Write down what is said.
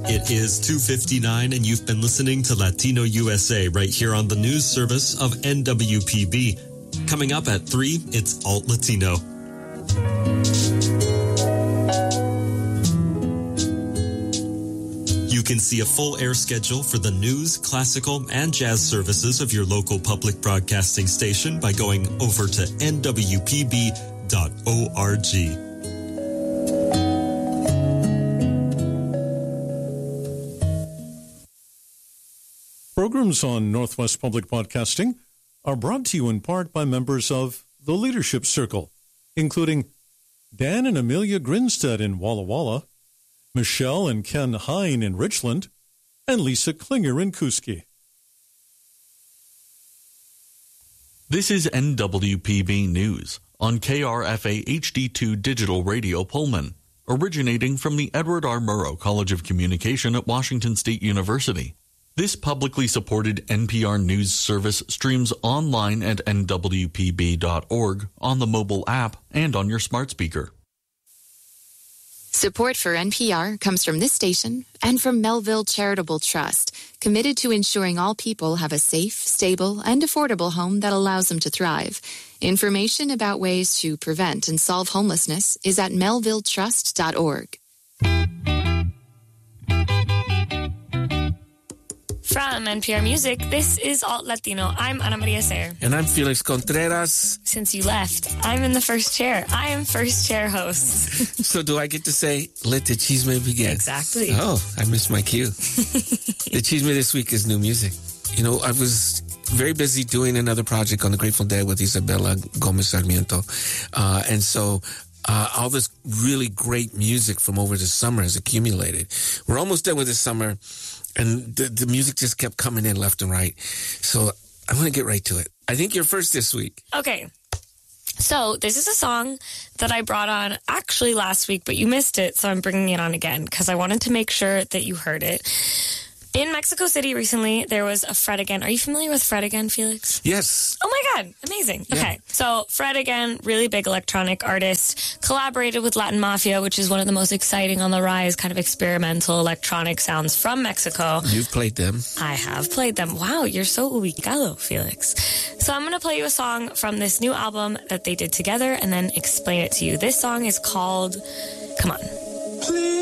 It is 2:59 and you've been listening to Latino USA right here on the news service of NWPB. Coming up at 3, it's Alt Latino. You can see a full air schedule for the news, classical, and jazz services of your local public broadcasting station by going over to nwpb.org. Programs on Northwest Public Broadcasting are brought to you in part by members of the Leadership Circle, including Dan and Amelia Grinstead in Walla Walla, Michelle and Ken Hine in Richland, and Lisa Klinger in Kuski. This is NWPB News on KRFA HD2 Digital Radio Pullman, originating from the Edward R. Murrow College of Communication at Washington State University. This publicly supported NPR News service streams online at nwpb.org, on the mobile app, and on your smart speaker. Support for NPR comes from this station and from Melville Charitable Trust, committed to ensuring all people have a safe, stable, and affordable home that allows them to thrive. Information about ways to prevent and solve homelessness is at melvilletrust.org. From NPR Music, this is Alt Latino. I'm Ana Maria Sayer. And I'm Felix Contreras. Since you left, I'm in the first chair. I am first chair host. So do I get to say, let the chisme begin? Exactly. Oh, I missed my cue. The chisme this week is new music. You know, I was very busy doing another project on the Grateful Dead with Isabella Gomez Sarmiento. And so all this really great music from over the summer has accumulated. We're almost done with the summer. And the music just kept coming in left and right. So I'm going to get right to it. I think you're first this week. Okay. So this is a song that I brought on actually last week, but you missed it. So I'm bringing it on again because I wanted to make sure that you heard it. In Mexico City recently, there was a Fred Again. Are you familiar with Fred Again, Felix? Yes. Oh my God. Amazing. Yeah. Okay. So Fred Again, really big electronic artist, collaborated with Latin Mafia, which is one of the most exciting on the rise kind of experimental electronic sounds from Mexico. You've played them. I have played them. Wow, you're so ubicado, Felix. So I'm going to play you a song from this new album that they did together and then explain it to you. This song is called Come On.